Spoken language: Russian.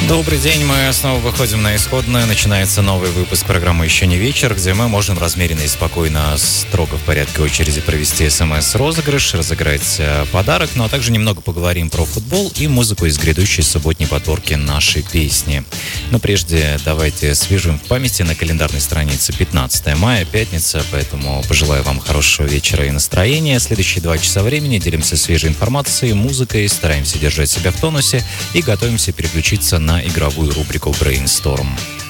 Добрый день, мы снова выходим на исходную. Начинается новый выпуск программы «Еще не вечер», где мы можем размеренно и спокойно, строго в порядке очереди провести СМС-розыгрыш, разыграть подарок, ну а также немного поговорим про футбол и музыку из грядущей субботней подборки нашей песни. Но прежде давайте освежим в памяти на календарной странице 15 мая, пятница, поэтому пожелаю вам хорошего вечера и настроения. Следующие 2 часа времени делимся свежей информацией, музыкой, стараемся держать себя в тонусе и готовимся переключиться на игровую рубрику Brainstorm.